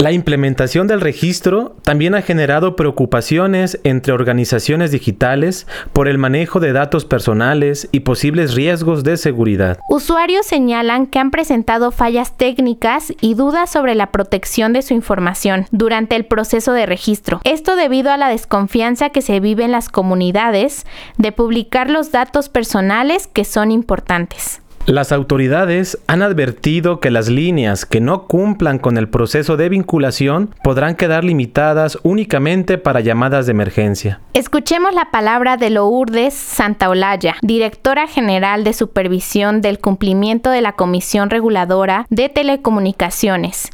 La implementación del registro también ha generado preocupaciones entre organizaciones digitales por el manejo de datos personales y posibles riesgos de seguridad. Usuarios señalan que han presentado fallas técnicas y dudas sobre la protección de su información durante el proceso de registro. Esto debido a la desconfianza que se vive en las comunidades de publicar los datos personales que son importantes. Las autoridades han advertido que las líneas que no cumplan con el proceso de vinculación podrán quedar limitadas únicamente para llamadas de emergencia. Escuchemos la palabra de Lourdes Santaolalla, directora general de supervisión del cumplimiento de la Comisión Reguladora de Telecomunicaciones.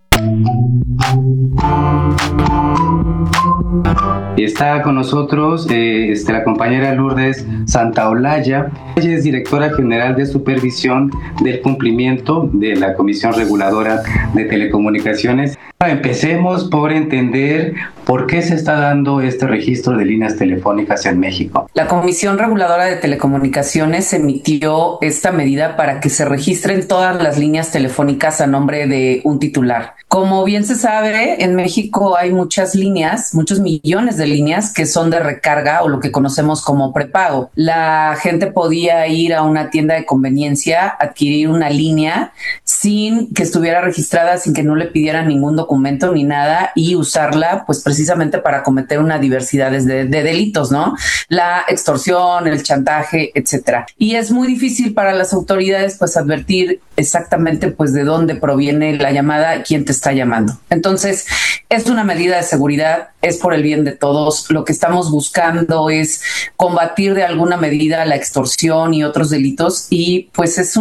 Está con nosotros la compañera Lourdes Santaolalla. Ella es directora general de supervisión del cumplimiento de la Comisión Reguladora de Telecomunicaciones. Empecemos por entender por qué se está dando este registro de líneas telefónicas en México. La Comisión Reguladora de Telecomunicaciones emitió esta medida para que se registren todas las líneas telefónicas a nombre de un titular. Como bien se sabe, en México hay muchas líneas, muchos millones de líneas que son de recarga o lo que conocemos como prepago. La gente podía ir a una tienda de conveniencia, adquirir una línea sin que estuviera registrada, sin que no le pidieran ningún documento ni nada y usarla pues precisamente para cometer una diversidad de delitos, ¿no? La extorsión, el chantaje, etcétera. Y es muy difícil para las autoridades pues advertir exactamente pues de dónde proviene la llamada, quién te está llamando. Entonces, es una medida de seguridad, es por el bien de todos. Lo que estamos buscando es combatir de alguna medida la extorsión y otros delitos y pues es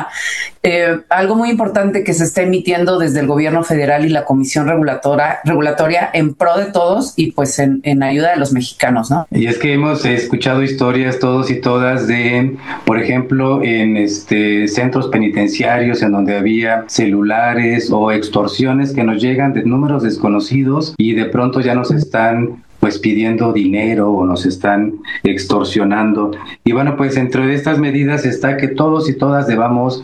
algo muy importante que se está emitiendo desde el gobierno federal y la Comisión Regulatoria en pro de todos y pues en ayuda de los mexicanos, ¿no? Y es que hemos escuchado historias todos y todas de, por ejemplo, en centros penitenciarios en donde había celulares o extorsiones que nos llegan de números desconocidos y de pronto ya nos están pues pidiendo dinero o nos están extorsionando. Y bueno, pues dentro de estas medidas está que todos y todas debamos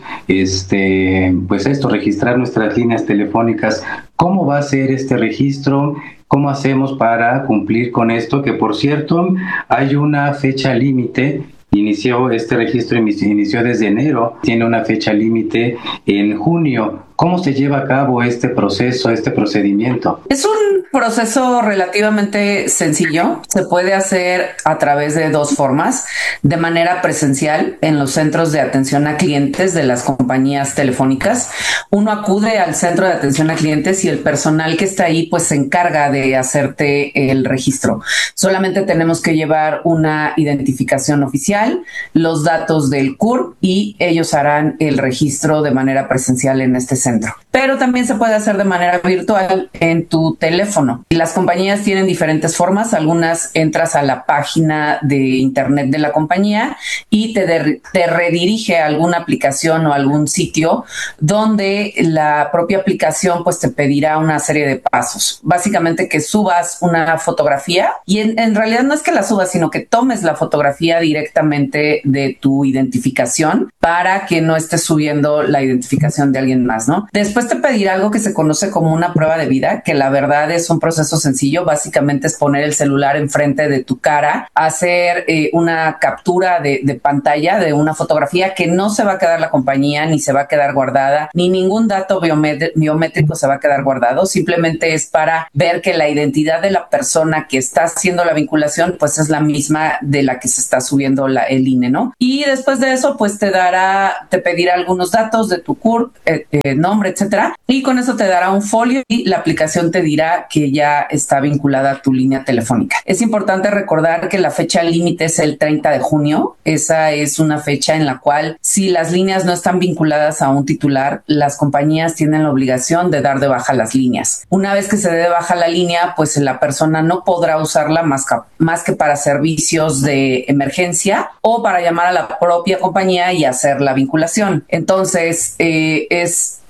registrar nuestras líneas telefónicas. ¿Cómo va a ser este registro? ¿Cómo hacemos para cumplir con esto? Que por cierto, hay una fecha límite. Este registro inició desde enero, tiene una fecha límite en junio. ¿Cómo se lleva a cabo este proceso, este procedimiento? Es un proceso relativamente sencillo. Se puede hacer a través de dos formas. De manera presencial en los centros de atención a clientes de las compañías telefónicas. Uno acude al centro de atención a clientes y el personal que está ahí pues se encarga de hacerte el registro. Solamente tenemos que llevar una identificación oficial, los datos del CURP y ellos harán el registro de manera presencial en este centro. Pero también se puede hacer de manera virtual en tu teléfono. Las compañías tienen diferentes formas. Algunas entras a la página de internet de la compañía y te redirige a alguna aplicación o algún sitio donde la propia aplicación pues te pedirá una serie de pasos. Básicamente que subas una fotografía y en realidad no es que la subas, sino que tomes la fotografía directamente de tu identificación para que no estés subiendo la identificación de alguien más, ¿no? Después te pedirá algo que se conoce como una prueba de vida, que la verdad es un proceso sencillo. Básicamente es poner el celular enfrente de tu cara, hacer una captura de pantalla de una fotografía que no se va a quedar la compañía, ni se va a quedar guardada, ni ningún dato biométrico se va a quedar guardado. Simplemente es para ver que la identidad de la persona que está haciendo la vinculación pues es la misma de la que se está subiendo el INE, ¿no? Y después de eso pues te pedirá algunos datos de tu CURP, nombre, etcétera, y con eso te dará un folio y la aplicación te dirá que ya está vinculada a tu línea telefónica. Es importante recordar que la fecha límite es el 30 de junio. Esa es una fecha en la cual si las líneas no están vinculadas a un titular, las compañías tienen la obligación de dar de baja las líneas. Una vez que se dé de baja la línea, pues la persona no podrá usarla más que para servicios de emergencia o para llamar a la propia compañía y hacer la vinculación. Entonces, es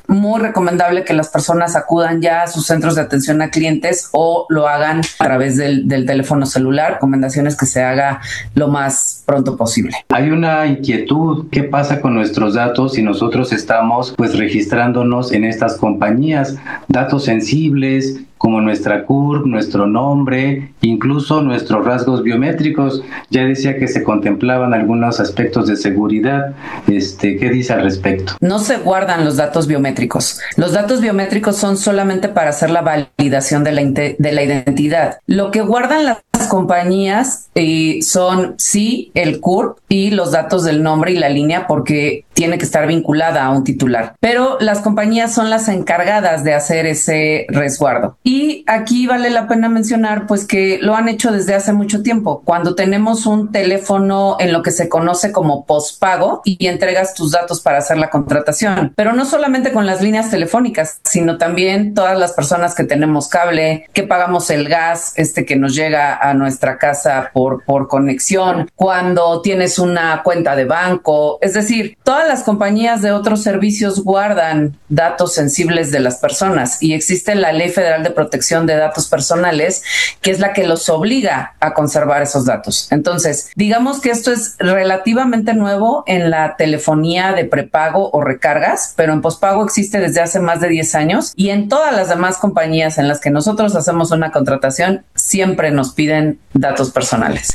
muy recomendable que las personas acudan ya a sus centros de atención a clientes o lo hagan a través del teléfono celular. Recomendaciones que se haga lo más pronto posible. Hay una inquietud, ¿qué pasa con nuestros datos si nosotros estamos pues registrándonos en estas compañías? Datos sensibles como nuestra CURP, nuestro nombre, incluso nuestros rasgos biométricos. Ya decía que se contemplaban algunos aspectos de seguridad. ¿Qué dice al respecto? No se guardan los datos biométricos. Los datos biométricos son solamente para hacer la validación de la identidad. Lo que guardan las compañías son sí el CURP y los datos del nombre y la línea, porque tiene que estar vinculada a un titular. Pero las compañías son las encargadas de hacer ese resguardo. Y aquí vale la pena mencionar pues que lo han hecho desde hace mucho tiempo. Cuando tenemos un teléfono en lo que se conoce como postpago y entregas tus datos para hacer la contratación, pero no solamente con las líneas telefónicas, sino también todas las personas que tenemos cable, que pagamos el gas que nos llega a nuestra casa por conexión, cuando tienes una cuenta de banco, es decir, todas las compañías de otros servicios guardan datos sensibles de las personas y existe la Ley Federal de Protección de Datos Personales, que es la que los obliga a conservar esos datos. Entonces, digamos que esto es relativamente nuevo en la telefonía de prepago o recargas, pero en pospago existe desde hace más de 10 años y en todas las demás compañías en las que nosotros hacemos una contratación siempre nos piden datos personales.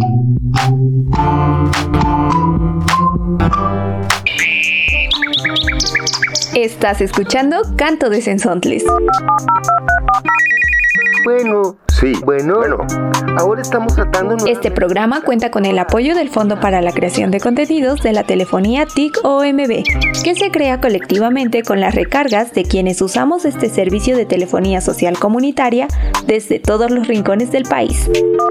Estás escuchando Canto de Sensontles. Bueno, sí, bueno, ahora estamos tratando... Este programa cuenta con el apoyo del Fondo para la Creación de Contenidos de la Telefonía TIC-OMB, que se crea colectivamente con las recargas de quienes usamos este servicio de telefonía social comunitaria desde todos los rincones del país.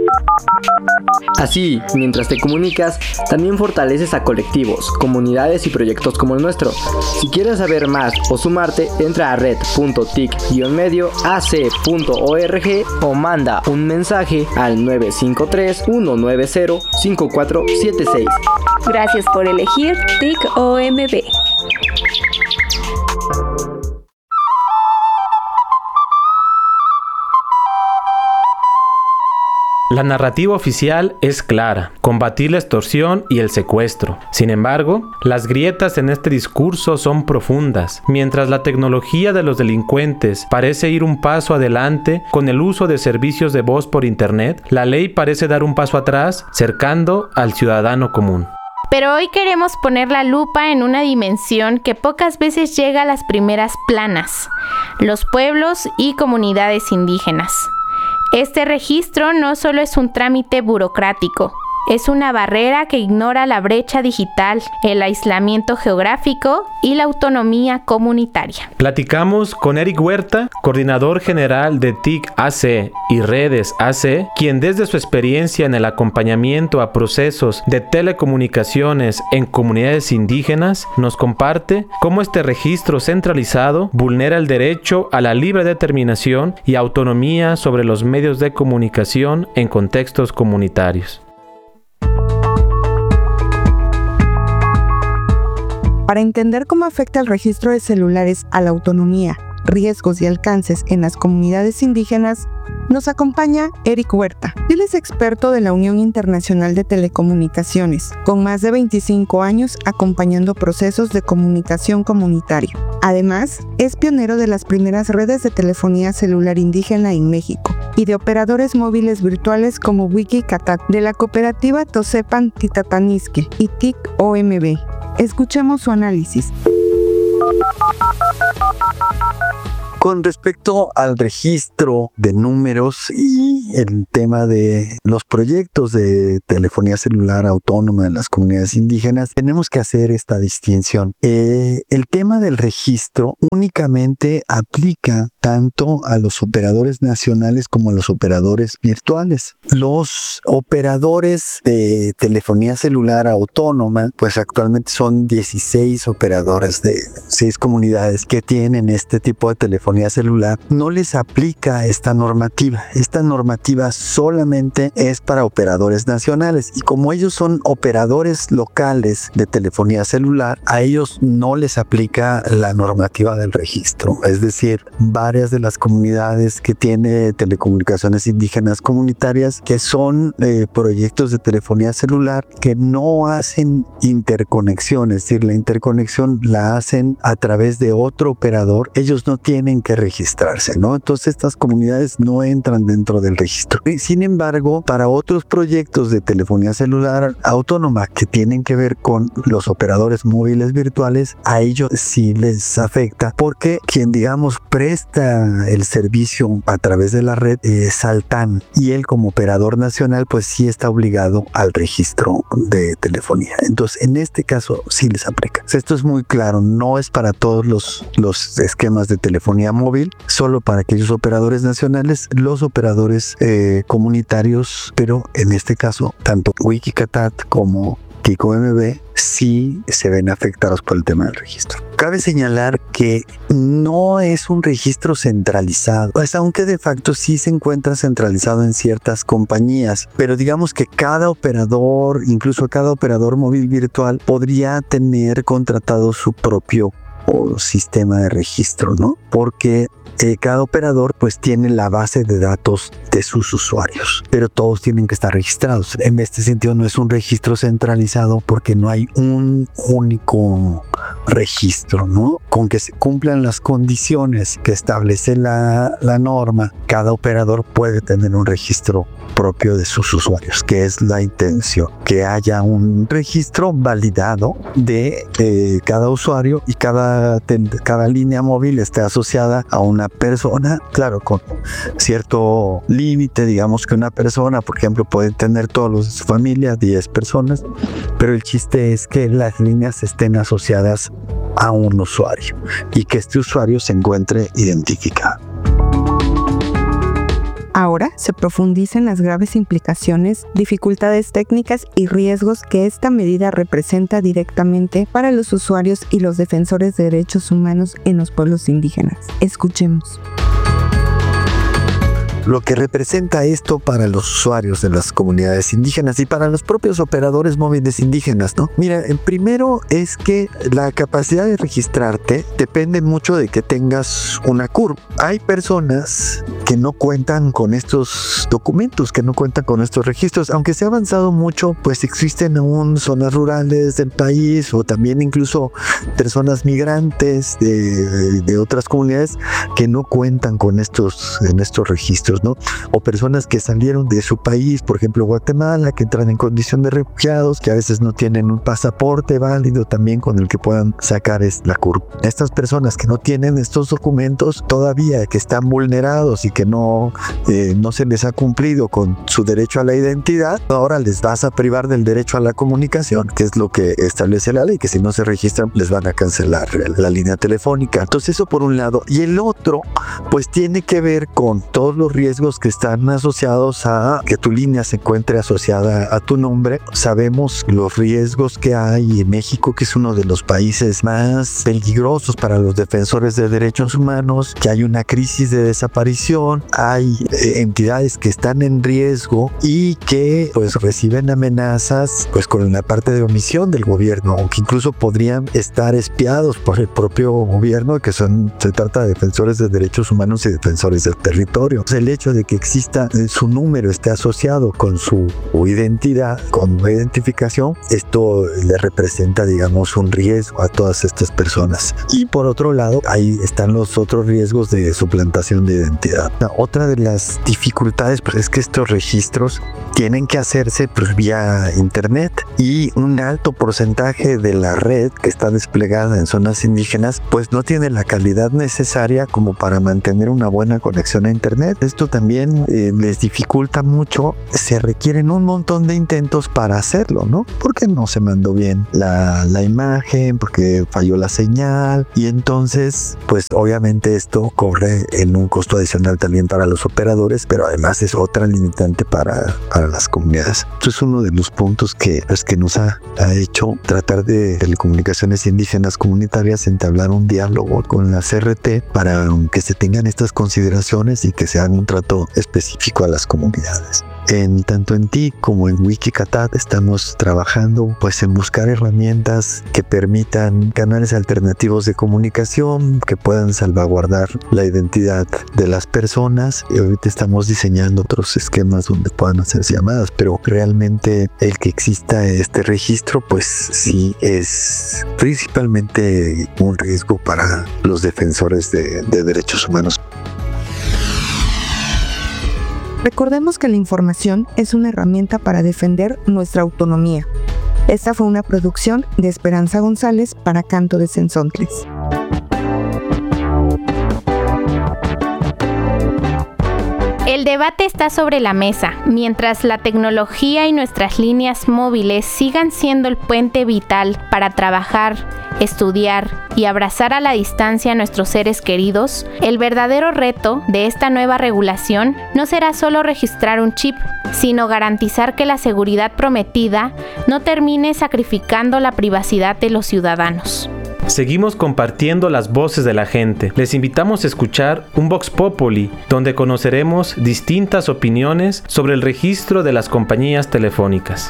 Así, mientras te comunicas, también fortaleces a colectivos, comunidades y proyectos como el nuestro. Si quieres saber más o sumarte, entra a red.tic-medioac.org o manda un mensaje al 953-190-5476. Gracias por elegir TIC-OMB. La narrativa oficial es clara: combatir la extorsión y el secuestro. Sin embargo, las grietas en este discurso son profundas. Mientras la tecnología de los delincuentes parece ir un paso adelante con el uso de servicios de voz por internet, la ley parece dar un paso atrás, cercando al ciudadano común. Pero hoy queremos poner la lupa en una dimensión que pocas veces llega a las primeras planas: los pueblos y comunidades indígenas. Este registro no solo es un trámite burocrático, es una barrera que ignora la brecha digital, el aislamiento geográfico y la autonomía comunitaria. Platicamos con Eric Huerta, coordinador general de TIC-AC y Redes AC, quien desde su experiencia en el acompañamiento a procesos de telecomunicaciones en comunidades indígenas, nos comparte cómo este registro centralizado vulnera el derecho a la libre determinación y autonomía sobre los medios de comunicación en contextos comunitarios. Para entender cómo afecta el registro de celulares a la autonomía, riesgos y alcances en las comunidades indígenas, nos acompaña Eric Huerta. Él es experto de la Unión Internacional de Telecomunicaciones, con más de 25 años acompañando procesos de comunicación comunitaria. Además, es pionero de las primeras redes de telefonía celular indígena en México y de operadores móviles virtuales como Wikicatac, de la cooperativa Tosepan Titatanisque y TIC-OMB. Escuchemos su análisis. Con respecto al registro de números y el tema de los proyectos de telefonía celular autónoma en las comunidades indígenas, tenemos que hacer esta distinción. El tema del registro únicamente aplica tanto a los operadores nacionales como a los operadores virtuales. Los operadores de telefonía celular autónoma, pues actualmente son 16 operadores de 6 comunidades que tienen este tipo de telefonía celular. No les aplica esta normativa. Esta normativa normativa solamente es para operadores nacionales, y como ellos son operadores locales de telefonía celular, a ellos no les aplica la normativa del registro. Es decir, varias de las comunidades que tiene telecomunicaciones indígenas comunitarias, que son proyectos de telefonía celular que no hacen interconexión, es decir, la interconexión la hacen a través de otro operador, ellos no tienen que registrarse, ¿no? Entonces estas comunidades no entran dentro del registro. Sin embargo, para otros proyectos de telefonía celular autónoma que tienen que ver con los operadores móviles virtuales, a ellos sí les afecta, porque quien, digamos, presta el servicio a través de la red es Altán, y él como operador nacional pues sí está obligado al registro de telefonía. Entonces en este caso sí les aplica. Esto es muy claro, no es para todos los esquemas de telefonía móvil, solo para aquellos operadores nacionales, los operadores comunitarios, pero en este caso tanto Wikicatat como TIC-OMB sí se ven afectados por el tema del registro. Cabe señalar que no es un registro centralizado, pues aunque de facto sí se encuentra centralizado en ciertas compañías, pero digamos que cada operador, incluso cada operador móvil virtual, podría tener contratado su propio sistema de registro, ¿no? Porque cada operador pues tiene la base de datos de sus usuarios, pero todos tienen que estar registrados. En este sentido no es un registro centralizado porque no hay un único registro, ¿no? Con que se cumplan las condiciones que establece la norma, cada operador puede tener un registro propio de sus usuarios, que es la intención, que haya un registro validado de cada usuario, y cada línea móvil esté asociada a una persona, claro, con cierto límite. Digamos que una persona, por ejemplo, puede tener todos los de su familia, 10 personas, pero el chiste es que las líneas estén asociadas a un usuario y que este usuario se encuentre identificado. Ahora se profundiza en las graves implicaciones, dificultades técnicas y riesgos que esta medida representa directamente para los usuarios y los defensores de derechos humanos en los pueblos indígenas. Escuchemos. Lo que representa esto para los usuarios de las comunidades indígenas y para los propios operadores móviles indígenas, ¿no? Mira, primero es que la capacidad de registrarte depende mucho de que tengas una CURP. Hay personas que no cuentan con estos documentos, que no cuentan con estos registros. Aunque se ha avanzado mucho, pues existen aún zonas rurales del país, o también incluso personas migrantes de otras comunidades que no cuentan con estos registros, ¿no? O personas que salieron de su país, por ejemplo Guatemala, que entran en condición de refugiados, que a veces no tienen un pasaporte válido también con el que puedan sacar la CURP. Estas personas que no tienen estos documentos todavía, que están vulnerados y que no se les ha cumplido con su derecho a la identidad, ahora les vas a privar del derecho a la comunicación, que es lo que establece la ley, que si no se registran les van a cancelar la línea telefónica. Entonces eso por un lado. Y el otro pues tiene que ver con todos los riesgos que están asociados a que tu línea se encuentre asociada a tu nombre. Sabemos los riesgos que hay en México, que es uno de los países más peligrosos para los defensores de derechos humanos, que hay una crisis de desaparición, hay entidades que están en riesgo y que pues reciben amenazas pues con la parte de omisión del gobierno, aunque incluso podrían estar espiados por el propio gobierno, que se trata de defensores de derechos humanos y defensores del territorio. El hecho de que exista su número, esté asociado con su identidad, con una identificación, esto le representa, digamos, un riesgo a todas estas personas. Y por otro lado, ahí están los otros riesgos de suplantación de identidad. Otra de las dificultades pues, es que estos registros tienen que hacerse pues, vía internet, y un alto porcentaje de la red que está desplegada en zonas indígenas pues no tiene la calidad necesaria como para mantener una buena conexión a internet. Esto también les dificulta mucho. Se requieren un montón de intentos para hacerlo, ¿no? Porque no se mandó bien la imagen, porque falló la señal, y entonces pues obviamente esto corre en un costo adicional también para los operadores, pero además es otra limitante para las comunidades. Esto es uno de los puntos que nos ha hecho tratar de telecomunicaciones indígenas comunitarias entablar un diálogo con la CRT para que se tengan estas consideraciones y que se haga un trato específico a las comunidades. Tanto en TIC como en Wikicatat estamos trabajando pues en buscar herramientas que permitan canales alternativos de comunicación que puedan salvaguardar la identidad de las personas, y ahorita estamos diseñando otros esquemas donde puedan hacerse llamadas, pero realmente el que exista este registro pues sí es principalmente un riesgo para los defensores de derechos humanos. Recordemos que la información es una herramienta para defender nuestra autonomía. Esta fue una producción de Esperanza González para Canto de Sensontles. El debate está sobre la mesa. Mientras la tecnología y nuestras líneas móviles sigan siendo el puente vital para trabajar, estudiar y abrazar a la distancia a nuestros seres queridos, el verdadero reto de esta nueva regulación no será solo registrar un chip, sino garantizar que la seguridad prometida no termine sacrificando la privacidad de los ciudadanos. Seguimos compartiendo las voces de la gente. Les invitamos a escuchar un Vox Populi, donde conoceremos distintas opiniones sobre el registro de las compañías telefónicas.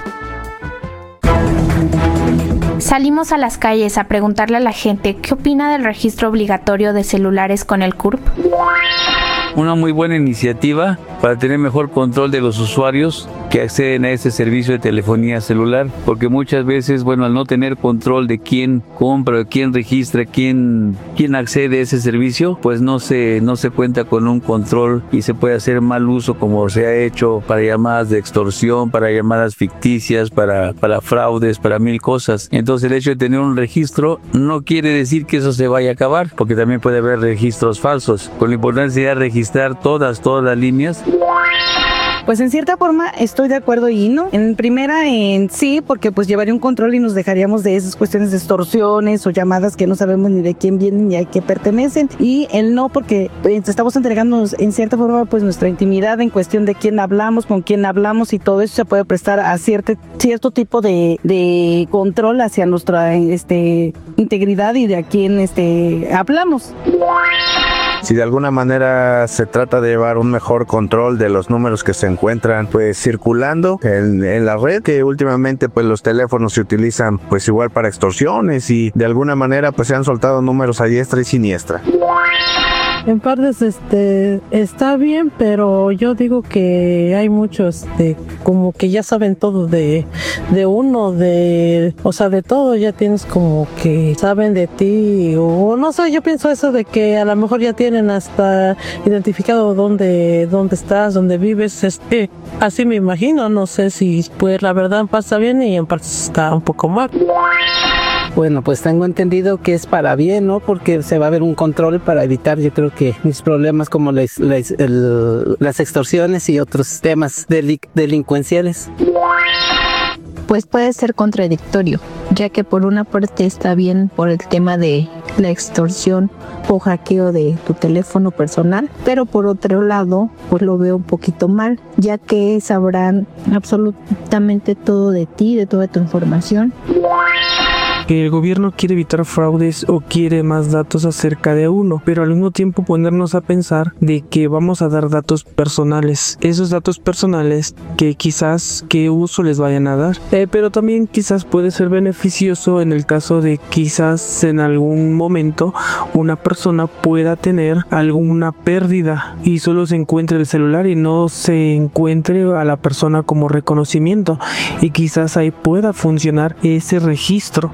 Salimos a las calles a preguntarle a la gente qué opina del registro obligatorio de celulares con el CURP. Una muy buena iniciativa para tener mejor control de los usuarios que acceden a ese servicio de telefonía celular, porque muchas veces, al no tener control de quién compra, quién registra, quién accede a ese servicio, pues no se cuenta con un control y se puede hacer mal uso, como se ha hecho para llamadas de extorsión, para llamadas ficticias, para fraudes, para mil cosas. Entonces el hecho de tener un registro no quiere decir que eso se vaya a acabar, porque también puede haber registros falsos. Con la importancia de registrar todas las líneas. Pues en cierta forma estoy de acuerdo y no. En primera, en sí, porque pues llevaría un control y nos dejaríamos de esas cuestiones de extorsiones o llamadas que no sabemos ni de quién vienen ni a qué pertenecen. Y el no, porque estamos entregándonos en cierta forma pues nuestra intimidad en cuestión de quién hablamos, con quién hablamos, y todo eso se puede prestar a cierto tipo de control hacia nuestra integridad y de a quién hablamos. Si de alguna manera se trata de llevar un mejor control de los números que se encuentran pues circulando en la red, que últimamente pues los teléfonos se utilizan pues igual para extorsiones, y de alguna manera pues se han soltado números a diestra y siniestra. En partes está bien, pero yo digo que hay muchos como que ya saben todo de uno, de todo, ya tienes como que saben de ti, o no sé, yo pienso eso de que a lo mejor ya tienen hasta identificado dónde estás, dónde vives, así me imagino, no sé si pues la verdad pasa bien y en partes está un poco mal. Bueno, pues tengo entendido que es para bien, ¿no? Porque se va a haber un control para evitar, yo creo que mis problemas como las extorsiones y otros temas delincuenciales. Pues puede ser contradictorio, ya que por una parte está bien por el tema de la extorsión o hackeo de tu teléfono personal, pero por otro lado, pues lo veo un poquito mal, ya que sabrán absolutamente todo de ti, de toda tu información. Que el gobierno quiere evitar fraudes o quiere más datos acerca de uno, pero al mismo tiempo ponernos a pensar de que vamos a dar datos personales. Esos datos personales que quizás qué uso les vayan a dar, pero también quizás puede ser beneficioso en el caso de quizás en algún momento una persona pueda tener alguna pérdida y solo se encuentre el celular y no se encuentre a la persona como reconocimiento, y quizás ahí pueda funcionar ese registro.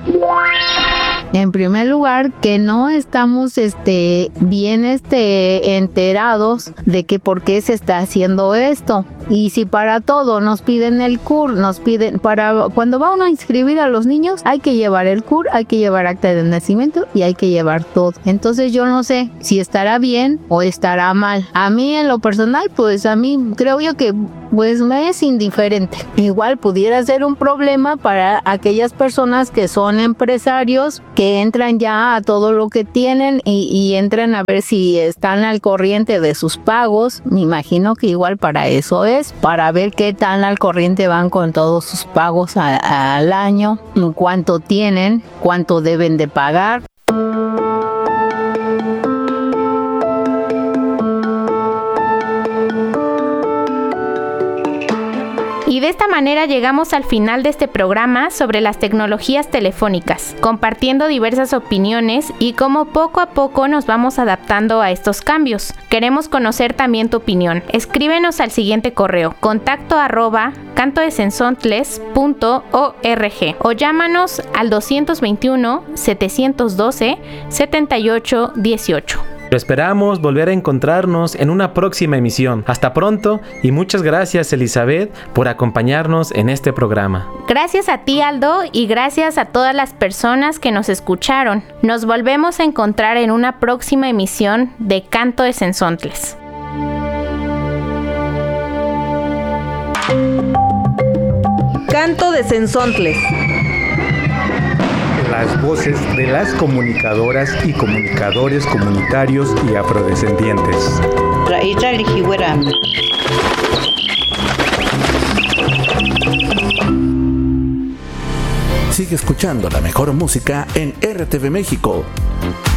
En primer lugar, que no estamos bien enterados de que por qué se está haciendo esto. Y si para todo nos piden el CUR, nos piden para cuando va uno a inscribir a los niños, hay que llevar el CUR, hay que llevar acta de nacimiento y hay que llevar todo. Entonces yo no sé si estará bien o estará mal. A mí en lo personal, pues a mí creo yo que pues me es indiferente. Igual pudiera ser un problema para aquellas personas que son empresarios, que entran ya a todo lo que tienen y entran a ver si están al corriente de sus pagos. Me imagino que igual para eso es, para ver qué tan al corriente van con todos sus pagos al año, cuánto tienen, cuánto deben de pagar. Y de esta manera llegamos al final de este programa sobre las tecnologías telefónicas, compartiendo diversas opiniones y cómo poco a poco nos vamos adaptando a estos cambios. Queremos conocer también tu opinión. Escríbenos al siguiente correo: contacto@cantodesensontles.org o llámanos al 221-712-7818. Lo esperamos volver a encontrarnos en una próxima emisión. Hasta pronto y muchas gracias, Elizabeth, por acompañarnos en este programa. Gracias a ti, Aldo, y gracias a todas las personas que nos escucharon. Nos volvemos a encontrar en una próxima emisión de Canto de Sensontles. Canto de Sensontles. Las voces de las comunicadoras y comunicadores comunitarios y afrodescendientes. Sigue escuchando la mejor música en RTV México.